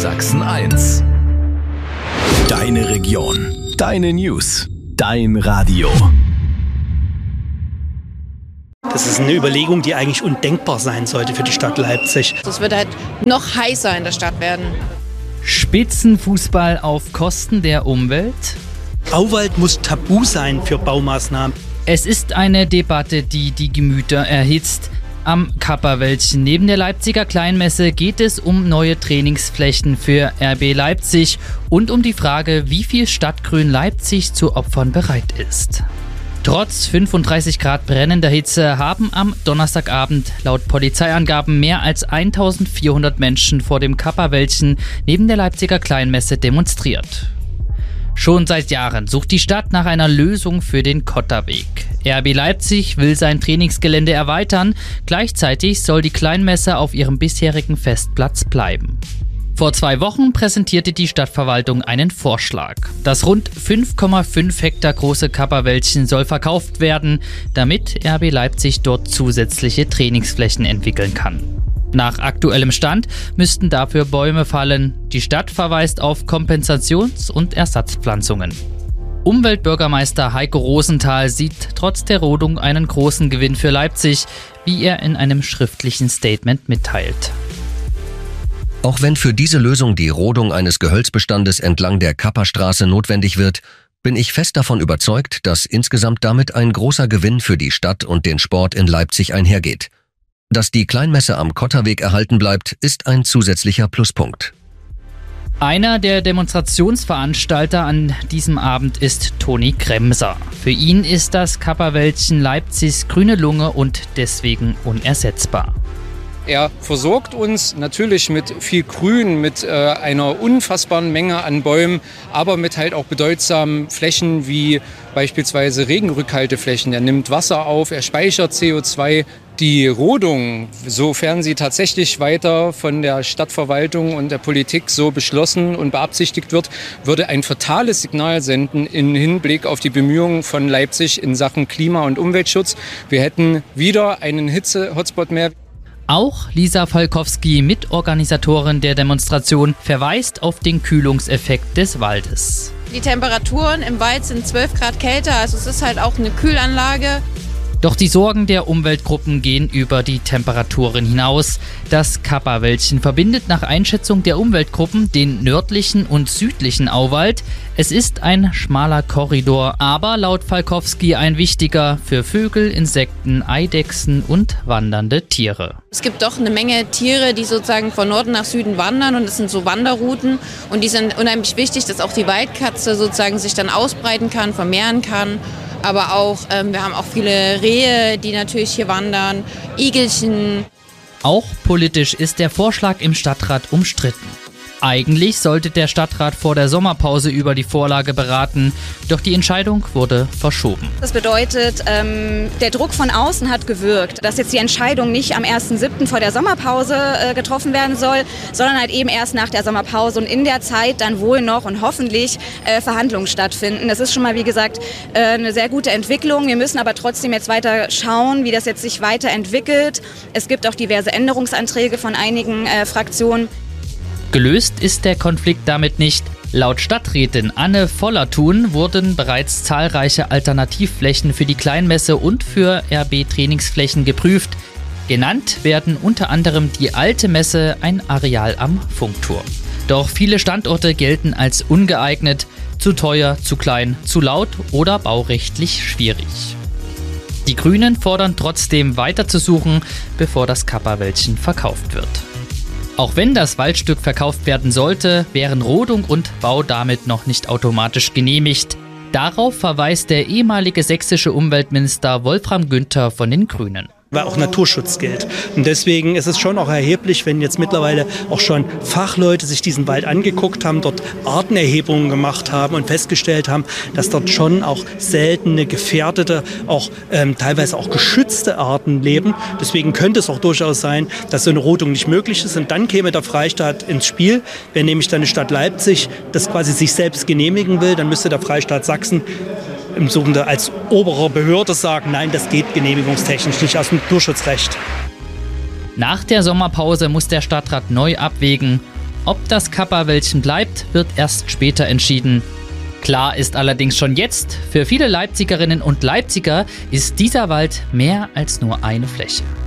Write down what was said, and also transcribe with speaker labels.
Speaker 1: Sachsen 1. Deine Region, deine News, dein Radio.
Speaker 2: Das ist eine Überlegung, die eigentlich undenkbar sein sollte für die Stadt Leipzig.
Speaker 3: Es wird halt noch heißer in der Stadt werden.
Speaker 4: Spitzenfußball auf Kosten der Umwelt?
Speaker 2: Auwald muss tabu sein für Baumaßnahmen.
Speaker 4: Es ist eine Debatte, die die Gemüter erhitzt. Am Kapperwäldchen neben der Leipziger Kleinmesse geht es um neue Trainingsflächen für RB Leipzig und um die Frage, wie viel Stadtgrün Leipzig zu opfern bereit ist. Trotz 35 Grad brennender Hitze haben am Donnerstagabend laut Polizeiangaben mehr als 1400 Menschen vor dem Kapperwäldchen neben der Leipziger Kleinmesse demonstriert. Schon seit Jahren sucht die Stadt nach einer Lösung für den Kotterweg. RB Leipzig will sein Trainingsgelände erweitern, gleichzeitig soll die Kleinmesse auf ihrem bisherigen Festplatz bleiben. Vor 2 Wochen präsentierte die Stadtverwaltung einen Vorschlag. Das rund 5,5 Hektar große Kapperwäldchen soll verkauft werden, damit RB Leipzig dort zusätzliche Trainingsflächen entwickeln kann. Nach aktuellem Stand müssten dafür Bäume fallen. Die Stadt verweist auf Kompensations- und Ersatzpflanzungen. Umweltbürgermeister Heiko Rosenthal sieht trotz der Rodung einen großen Gewinn für Leipzig, wie er in einem schriftlichen Statement mitteilt.
Speaker 5: Auch wenn für diese Lösung die Rodung eines Gehölzbestandes entlang der Kapperstraße notwendig wird, bin ich fest davon überzeugt, dass insgesamt damit ein großer Gewinn für die Stadt und den Sport in Leipzig einhergeht. Dass die Kleinmesse am Kotterweg erhalten bleibt, ist ein zusätzlicher Pluspunkt.
Speaker 4: Einer der Demonstrationsveranstalter an diesem Abend ist Toni Kremser. Für ihn ist das Kapperwäldchen Leipzigs grüne Lunge und deswegen unersetzbar.
Speaker 6: Er versorgt uns natürlich mit viel Grün, mit einer unfassbaren Menge an Bäumen, aber mit halt auch bedeutsamen Flächen wie beispielsweise Regenrückhalteflächen. Er nimmt Wasser auf, er speichert CO2. Die Rodung, sofern sie tatsächlich weiter von der Stadtverwaltung und der Politik so beschlossen und beabsichtigt wird, würde ein fatales Signal senden im Hinblick auf die Bemühungen von Leipzig in Sachen Klima- und Umweltschutz. Wir hätten wieder einen Hitze-Hotspot mehr.
Speaker 4: Auch Lisa Falkowski, Mitorganisatorin der Demonstration, verweist auf den Kühlungseffekt des Waldes.
Speaker 3: Die Temperaturen im Wald sind 12 Grad kälter, also es ist halt auch eine Kühlanlage.
Speaker 4: Doch die Sorgen der Umweltgruppen gehen über die Temperaturen hinaus. Das Kapperwäldchen verbindet nach Einschätzung der Umweltgruppen den nördlichen und südlichen Auwald. Es ist ein schmaler Korridor, aber laut Falkowski ein wichtiger für Vögel, Insekten, Eidechsen und wandernde Tiere.
Speaker 3: Es gibt doch eine Menge Tiere, die sozusagen von Norden nach Süden wandern und es sind so Wanderrouten und die sind unheimlich wichtig, dass auch die Waldkatze sozusagen sich dann ausbreiten kann, vermehren kann. Aber auch, wir haben auch viele Rehe, die natürlich hier wandern, Igelchen.
Speaker 4: Auch politisch ist der Vorschlag im Stadtrat umstritten. Eigentlich sollte der Stadtrat vor der Sommerpause über die Vorlage beraten, doch die Entscheidung wurde verschoben.
Speaker 7: Das bedeutet, der Druck von außen hat gewirkt, dass jetzt die Entscheidung nicht am 1.7. vor der Sommerpause getroffen werden soll, sondern halt eben erst nach der Sommerpause und in der Zeit dann wohl noch und hoffentlich Verhandlungen stattfinden. Das ist schon mal, wie gesagt, eine sehr gute Entwicklung. Wir müssen aber trotzdem jetzt weiter schauen, wie das jetzt sich weiterentwickelt. Es gibt auch diverse Änderungsanträge von einigen Fraktionen.
Speaker 4: Gelöst ist der Konflikt damit nicht. Laut Stadträtin Anne Vollerthun wurden bereits zahlreiche Alternativflächen für die Kleinmesse und für RB-Trainingsflächen geprüft. Genannt werden unter anderem die Alte Messe, ein Areal am Funkturm. Doch viele Standorte gelten als ungeeignet, zu teuer, zu klein, zu laut oder baurechtlich schwierig. Die Grünen fordern trotzdem weiter zu suchen, bevor das Kapperwäldchen verkauft wird. Auch wenn das Waldstück verkauft werden sollte, wären Rodung und Bau damit noch nicht automatisch genehmigt. Darauf verweist der ehemalige sächsische Umweltminister Wolfram Günther von den Grünen.
Speaker 2: Weil auch Naturschutz gilt. Und deswegen ist es schon auch erheblich, wenn jetzt mittlerweile auch schon Fachleute sich diesen Wald angeguckt haben, dort Artenerhebungen gemacht haben und festgestellt haben, dass dort schon auch seltene, gefährdete, auch teilweise auch geschützte Arten leben. Deswegen könnte es auch durchaus sein, dass so eine Rodung nicht möglich ist. Und dann käme der Freistaat ins Spiel. Wenn nämlich dann die Stadt Leipzig das quasi sich selbst genehmigen will, dann müsste der Freistaat Sachsen im sogenannten als oberer Behörde sagen, nein, das geht genehmigungstechnisch nicht aus dem Naturschutzrecht.
Speaker 4: Nach der Sommerpause muss der Stadtrat neu abwägen, Ob das Kapperwäldchen bleibt, wird erst später entschieden. Klar ist allerdings schon jetzt, für viele Leipzigerinnen und Leipziger ist dieser Wald mehr als nur eine Fläche.